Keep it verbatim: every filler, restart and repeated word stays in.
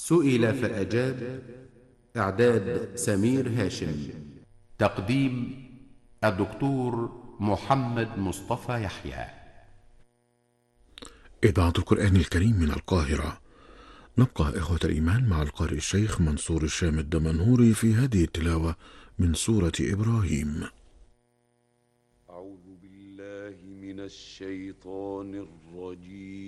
سئل فأجاب. إعداد سمير هاشم. تقديم الدكتور محمد مصطفى يحيى. إذاعة القرآن الكريم من القاهرة. نبقى إخوة الإيمان مع القارئ الشيخ منصور الشام الدمنهوري في هذه التلاوة من سورة إبراهيم. أعوذ بالله من الشيطان الرجيم.